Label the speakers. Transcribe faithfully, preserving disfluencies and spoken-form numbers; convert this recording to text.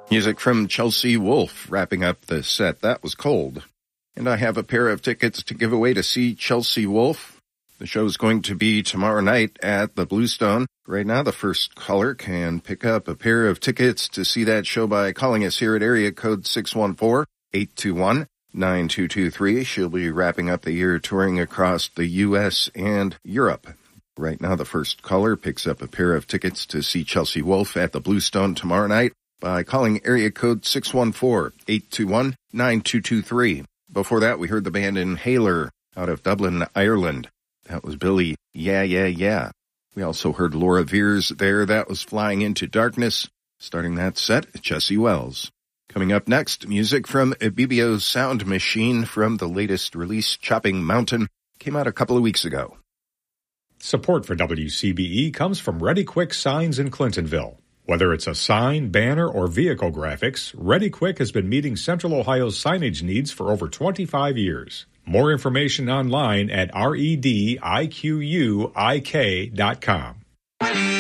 Speaker 1: Music from Chelsea Wolfe wrapping up the set. That was Cold. And I have a pair of tickets to give away to see Chelsea Wolfe. The show's going to be tomorrow night at the Bluestone. Right now, the first caller can pick up a pair of tickets to see that show by calling us here at area code six one four, eight two one, nine two two three. She'll be wrapping up the year touring across the U S and Europe. Right now, the first caller picks up a pair of tickets to see Chelsea Wolfe at the Bluestone tomorrow night by calling area code six one four, eight two one, nine two two three. Before that, we heard the band Inhaler out of Dublin, Ireland. That was Billy, Yeah, Yeah, Yeah. We also heard Laura Veers there. That was Flying Into Darkness. Starting that set, Jesse Wells. Coming up next, music from Ibibio's Sound Machine from the latest release, Chopping Mountain. Came out a couple of weeks ago.
Speaker 2: Support for W C B E comes from Ready Quick Signs in Clintonville. Whether it's a sign, banner, or vehicle graphics, Ready Quick has been meeting Central Ohio's signage needs for over twenty-five years. More information online at rediquiuk dot com.